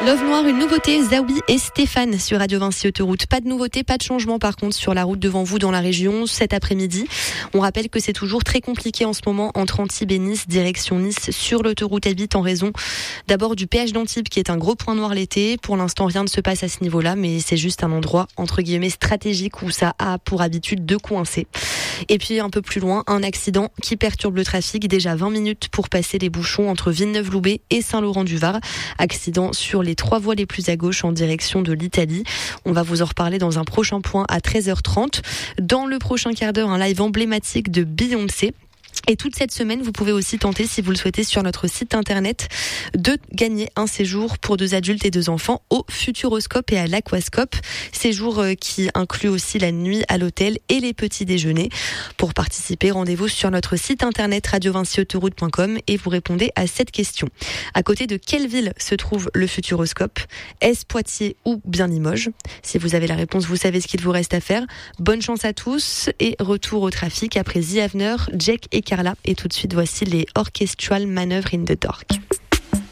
Love Noir, une nouveauté, Zawi et Stéphane sur Radio Vinci Autoroute. Pas de nouveauté, pas de changement par contre sur la route devant vous dans la région cet après-midi. On rappelle que c'est toujours très compliqué en ce moment entre Antibes et Nice, direction Nice, sur l'autoroute A8 en raison d'abord du péage d'Antibes qui est un gros point noir l'été. Pour l'instant, rien ne se passe à ce niveau-là, mais c'est juste un endroit entre guillemets stratégique où ça a pour habitude de coincer. Et puis un peu plus loin, un accident qui perturbe le trafic. Déjà 20 minutes pour passer les bouchons entre Villeneuve-Loubet et Saint-Laurent-du-Var. Accident sur les 3 voies les plus à gauche en direction de l'Italie. On va vous en reparler dans un prochain point à 13h30. Dans le prochain quart d'heure, un live emblématique de Beyoncé. Et toute cette semaine, vous pouvez aussi tenter, si vous le souhaitez, sur notre site internet, de gagner un séjour pour 2 adultes et 2 enfants au Futuroscope et à l'Aquascope. Séjour qui inclut aussi la nuit à l'hôtel et les petits déjeuners. Pour participer, rendez-vous sur notre site internet radiovinciautoroute.com et vous répondez à cette question. À côté de quelle ville se trouve le Futuroscope ? Est-ce Poitiers ou bien Limoges ? Si vous avez la réponse, vous savez ce qu'il vous reste à faire. Bonne chance à tous et retour au trafic après The Avener, Jack et Carla. Et tout de suite, voici les Orchestral Manœuvres in the Dark.